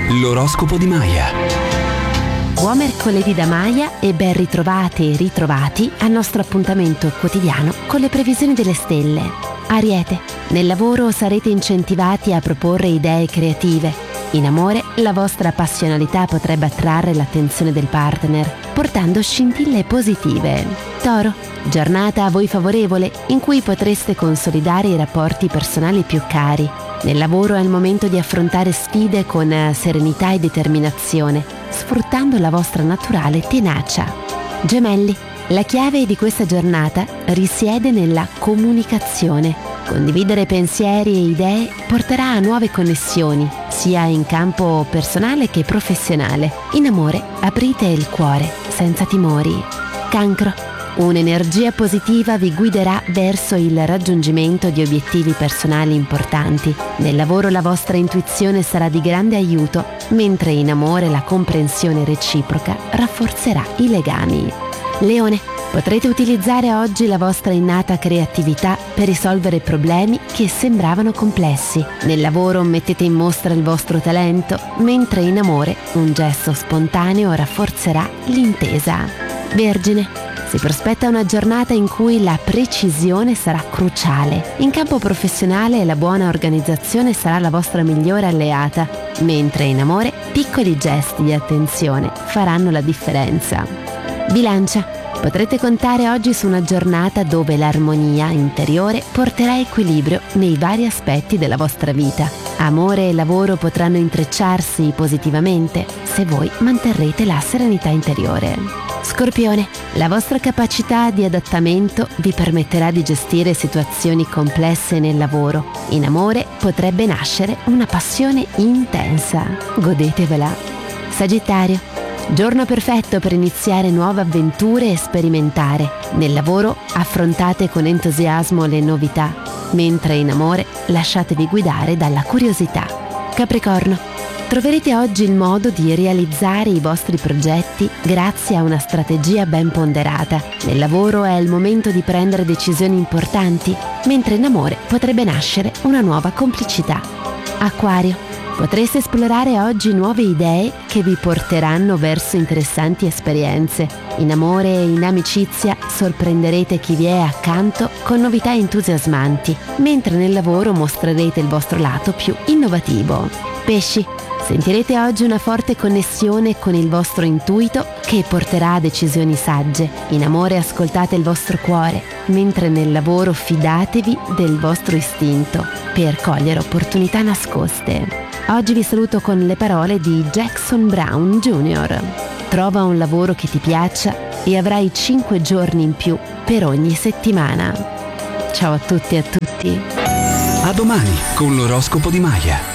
L'oroscopo di Maya. Buon mercoledì da Maya e ben ritrovate e ritrovati al nostro appuntamento quotidiano con le previsioni delle stelle. Ariete, nel lavoro sarete incentivati a proporre idee creative. In amore, la vostra passionalità potrebbe attrarre l'attenzione del partner, portando scintille positive. Toro, giornata a voi favorevole in cui potreste consolidare i rapporti personali più cari. Nel lavoro è il momento di affrontare sfide con serenità e determinazione, sfruttando la vostra naturale tenacia. Gemelli, la chiave di questa giornata risiede nella comunicazione. Condividere pensieri e idee porterà a nuove connessioni, sia in campo personale che professionale. In amore, aprite il cuore, senza timori. Cancro, un'energia positiva vi guiderà verso il raggiungimento di obiettivi personali importanti. Nel lavoro la vostra intuizione sarà di grande aiuto, mentre in amore la comprensione reciproca rafforzerà i legami. Leone, potrete utilizzare oggi la vostra innata creatività per risolvere problemi che sembravano complessi. Nel lavoro mettete in mostra il vostro talento, mentre in amore un gesto spontaneo rafforzerà l'intesa. Vergine, si prospetta una giornata in cui la precisione sarà cruciale. In campo professionale la buona organizzazione sarà la vostra migliore alleata, mentre in amore piccoli gesti di attenzione faranno la differenza. Bilancia, potrete contare oggi su una giornata dove l'armonia interiore porterà equilibrio nei vari aspetti della vostra vita. Amore e lavoro potranno intrecciarsi positivamente se voi manterrete la serenità interiore. Scorpione, la vostra capacità di adattamento vi permetterà di gestire situazioni complesse nel lavoro. In amore potrebbe nascere una passione intensa. Godetevela. Sagittario, giorno perfetto per iniziare nuove avventure e sperimentare. Nel lavoro affrontate con entusiasmo le novità, mentre in amore lasciatevi guidare dalla curiosità. Capricorno, troverete oggi il modo di realizzare i vostri progetti grazie a una strategia ben ponderata. Nel lavoro è il momento di prendere decisioni importanti, mentre in amore potrebbe nascere una nuova complicità. Acquario, potreste esplorare oggi nuove idee che vi porteranno verso interessanti esperienze. In amore e in amicizia sorprenderete chi vi è accanto con novità entusiasmanti, mentre nel lavoro mostrerete il vostro lato più innovativo. Pesci, sentirete oggi una forte connessione con il vostro intuito che porterà a decisioni sagge. In amore ascoltate il vostro cuore, mentre nel lavoro fidatevi del vostro istinto per cogliere opportunità nascoste. Oggi vi saluto con le parole di Jackson Brown Jr. Trova un lavoro che ti piaccia e avrai 5 giorni in più per ogni settimana. Ciao a tutti e a tutti. A domani con l'oroscopo di Maya.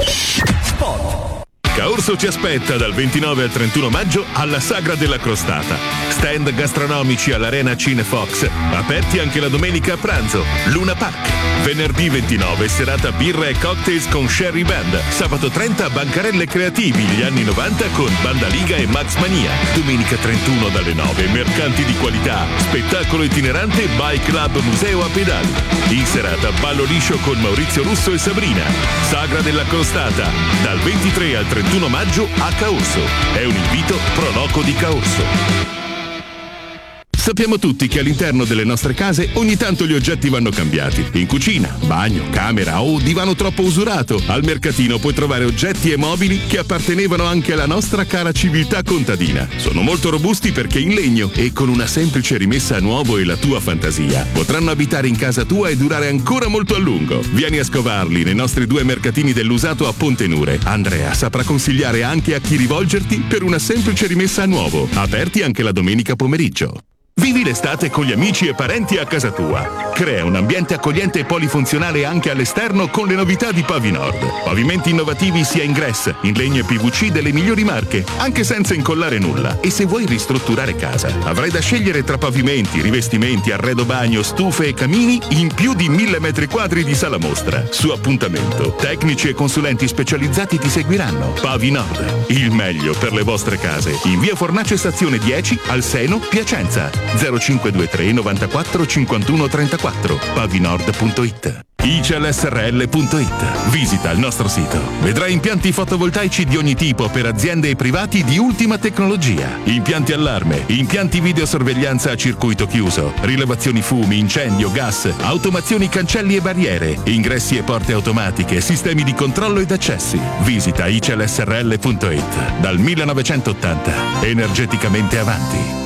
Caorso ci aspetta dal 29 al 31 maggio alla Sagra della Crostata. Stand gastronomici all'Arena Cinefox, aperti anche la domenica a pranzo. Luna Park. Venerdì 29 serata birra e cocktails con Sherry Band. Sabato 30 bancarelle creativi gli anni 90 con Banda Liga e Max Mania. Domenica 31 dalle 9 mercanti di qualità, spettacolo itinerante Bike Club Museo a pedali. In serata ballo liscio con Maurizio Russo e Sabrina. Sagra della Crostata dal 23 al 31 maggio a Caorso. È un invito Pro Loco di Caorso. Sappiamo tutti che all'interno delle nostre case ogni tanto gli oggetti vanno cambiati. In cucina, bagno, camera o divano troppo usurato. Al mercatino puoi trovare oggetti e mobili che appartenevano anche alla nostra cara civiltà contadina. Sono molto robusti perché in legno e con una semplice rimessa a nuovo e la tua fantasia potranno abitare in casa tua e durare ancora molto a lungo. Vieni a scovarli nei nostri 2 mercatini dell'usato a Ponte Nure. Andrea saprà consigliare anche a chi rivolgerti per una semplice rimessa a nuovo. Aperti anche la domenica pomeriggio. Vivi l'estate con gli amici e parenti a casa tua. Crea un ambiente accogliente e polifunzionale anche all'esterno con le novità di Pavinord. Pavimenti innovativi sia in gress, in legno e PVC delle migliori marche, anche senza incollare nulla. E se vuoi ristrutturare casa, avrai da scegliere tra pavimenti, rivestimenti, arredo bagno, stufe e camini in più di 1000 metri quadri di sala mostra. Su appuntamento, tecnici e consulenti specializzati ti seguiranno. Pavinord, il meglio per le vostre case. In via Fornace stazione 10 al Seno, Piacenza. 0523 94 51 34. pavinord.it. iclsrl.it. Visita il nostro sito. Vedrai impianti fotovoltaici di ogni tipo per aziende e privati di ultima tecnologia. Impianti allarme, impianti videosorveglianza a circuito chiuso, rilevazioni fumi, incendio, gas, automazioni cancelli e barriere, ingressi e porte automatiche, sistemi di controllo ed accessi. Visita iclsrl.it. Dal 1980. Energeticamente avanti.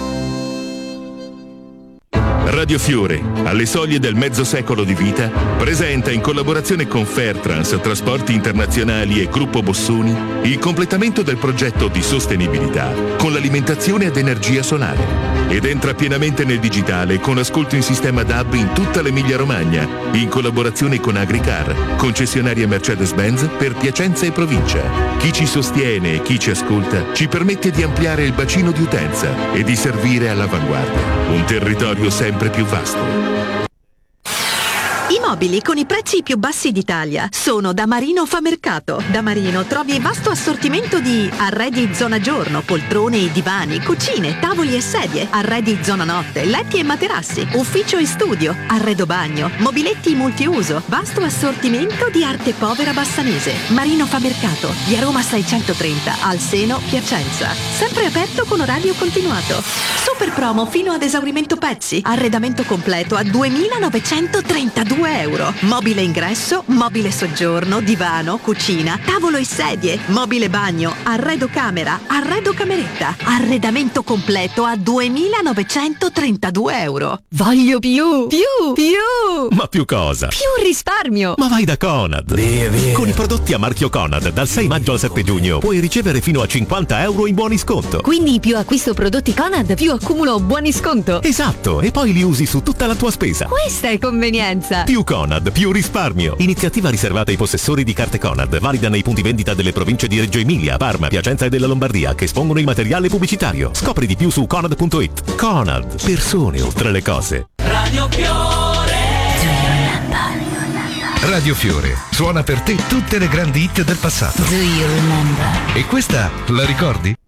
Radio Fiore, alle soglie del mezzo secolo di vita, presenta in collaborazione con Fairtrans Trasporti Internazionali e Gruppo Bossoni il completamento del progetto di sostenibilità con l'alimentazione ad energia solare. Ed entra pienamente nel digitale con ascolto in sistema DAB in tutta l'Emilia-Romagna, in collaborazione con Agricar, concessionaria Mercedes-Benz per Piacenza e provincia. Chi ci sostiene e chi ci ascolta ci permette di ampliare il bacino di utenza e di servire all'avanguardia. Un territorio sempre più vasto. I mobili con i prezzi più bassi d'Italia sono da Marino Famercato. Da Marino trovi vasto assortimento di arredi zona giorno, poltrone e divani, cucine, tavoli e sedie, arredi zona notte, letti e materassi, ufficio e studio, arredo bagno, mobiletti multiuso, vasto assortimento di arte povera bassanese. Marino Famercato, via Roma 630, al Seno, Piacenza. Sempre aperto con orario continuato. Super promo fino ad esaurimento pezzi. Arredamento completo a 2.932 euro. Mobile ingresso, mobile soggiorno, divano, cucina, tavolo e sedie, mobile bagno, arredo camera, arredo cameretta. Arredamento completo a 2.932 euro. Voglio più! Ma più cosa? Più risparmio! Ma vai da Conad! Con i prodotti a marchio Conad dal 6 maggio al 7 giugno puoi ricevere fino a 50 euro in buoni sconto. Quindi più acquisto prodotti Conad, più accumulo buoni sconto. Esatto, e poi li usi su tutta la tua spesa. Questa è convenienza! Più Conad, più risparmio. Iniziativa riservata ai possessori di carte Conad, valida nei punti vendita delle province di Reggio Emilia, Parma, Piacenza e della Lombardia, che espongono il materiale pubblicitario. Scopri di più su conad.it. Conad, persone oltre le cose. Radio Fiore. Radio Fiore suona per te tutte le grandi hit del passato. E questa la ricordi?